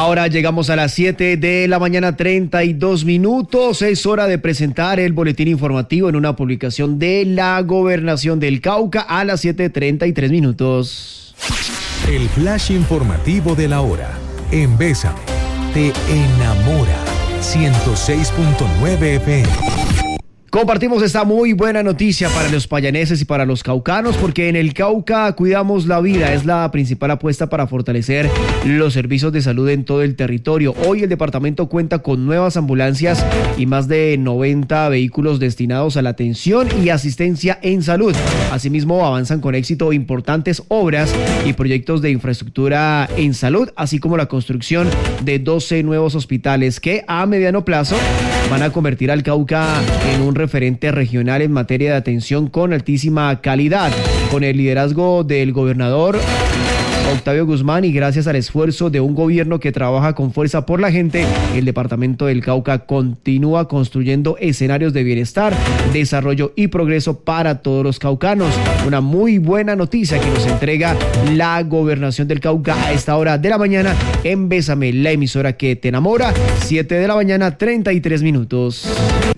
hora llegamos a las 7 de la mañana, 32 minutos. Es hora de presentar el boletín informativo en una publicación de la Gobernación del Cauca a las 7:33 minutos. El flash informativo de la hora. En Bésame, te enamora. 106.9 FM. Compartimos esta muy buena noticia para los payaneses y para los caucanos, porque en el Cauca cuidamos la vida. Es la principal apuesta para fortalecer los servicios de salud en todo el territorio. Hoy el departamento cuenta con nuevas ambulancias y más de 90 vehículos destinados a la atención y asistencia en salud. Asimismo, avanzan con éxito importantes obras y proyectos de infraestructura en salud, así como la construcción de 12 nuevos hospitales que a mediano plazo van a convertir al Cauca en un referente regional en materia de atención con altísima calidad. Con el liderazgo del gobernador Octavio Guzmán y gracias al esfuerzo de un gobierno que trabaja con fuerza por la gente, el departamento del Cauca continúa construyendo escenarios de bienestar, desarrollo y progreso para todos los caucanos. Una muy buena noticia que nos entrega la Gobernación del Cauca a esta hora de la mañana en Bésame, la emisora que te enamora. 7 de la mañana, 33 minutos.